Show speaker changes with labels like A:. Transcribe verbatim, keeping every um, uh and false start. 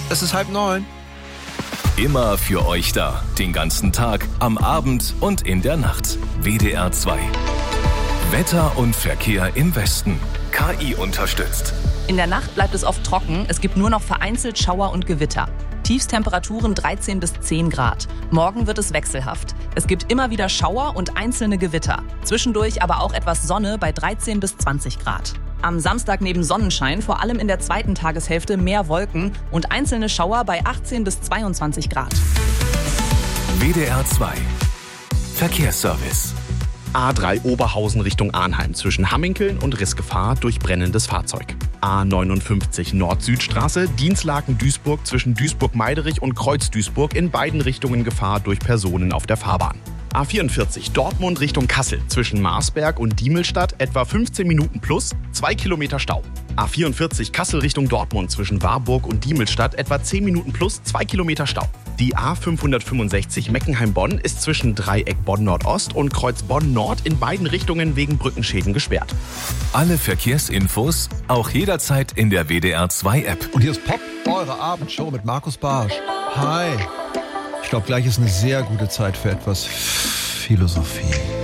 A: es ist halb neun.
B: Immer für euch da. Den ganzen Tag, am Abend und in der Nacht. W D R zwei. Wetter und Verkehr im Westen. K I unterstützt.
C: In der Nacht bleibt es oft trocken. Es gibt nur noch vereinzelt Schauer und Gewitter. Tiefstemperaturen dreizehn bis zehn Grad. Morgen wird es wechselhaft. Es gibt immer wieder Schauer und einzelne Gewitter. Zwischendurch aber auch etwas Sonne bei dreizehn bis zwanzig Grad. Am Samstag neben Sonnenschein vor allem in der zweiten Tageshälfte mehr Wolken und einzelne Schauer bei achtzehn bis zweiundzwanzig Grad.
B: W D R zwei. Verkehrsservice.
D: A drei Oberhausen Richtung Arnheim zwischen Hamminkeln und Rissgefahr durch brennendes Fahrzeug. A neunundfünfzig Nord-Süd-Straße, Dienstlaken-Duisburg zwischen Duisburg-Meiderich und Kreuz-Duisburg in beiden Richtungen Gefahr durch Personen auf der Fahrbahn. A vierundvierzig Dortmund Richtung Kassel zwischen Marsberg und Diemelstadt etwa fünfzehn Minuten plus, zwei Kilometer Stau. A vierundvierzig Kassel Richtung Dortmund zwischen Warburg und Diemelstadt etwa zehn Minuten plus, zwei Kilometer Stau. Die A fünfhundertfünfundsechzig Meckenheim-Bonn ist zwischen Dreieck Bonn-Nordost und Kreuz Bonn-Nord in beiden Richtungen wegen Brückenschäden gesperrt.
B: Alle Verkehrsinfos auch jederzeit in der W D R zwei App.
A: Und hier ist Pop, eure Abendshow mit Markus Barsch. Hi. Ich glaube, gleich ist eine sehr gute Zeit für etwas Philosophie.